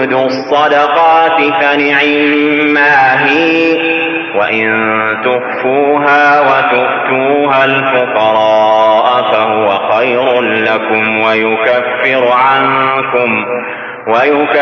تبدوا الصدقات فنعما هي، وإن تخفوها وتؤتوها الفقراء فهو خير لكم ويكفر